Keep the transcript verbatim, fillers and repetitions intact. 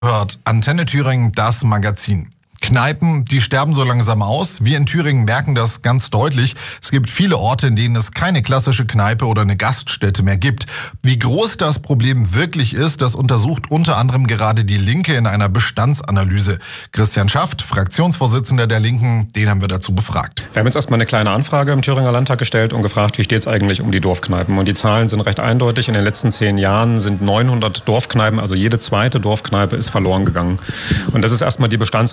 Hört Antenne Thüringen, das Magazin. Kneipen, die sterben so langsam aus. Wir in Thüringen merken das ganz deutlich. Es gibt viele Orte, in denen es keine klassische Kneipe oder eine Gaststätte mehr gibt. Wie groß das Problem wirklich ist, das untersucht unter anderem gerade die Linke in einer Bestandsanalyse. Christian Schaft, Fraktionsvorsitzender der Linken, den haben wir dazu befragt. Wir haben jetzt erstmal eine kleine Anfrage im Thüringer Landtag gestellt und gefragt, wie steht es eigentlich um die Dorfkneipen? Und die Zahlen sind recht eindeutig. In den letzten zehn Jahren sind neunhundert Dorfkneipen, also jede zweite Dorfkneipe ist verloren gegangen. Und das ist erstmal die Bestandsanalyse.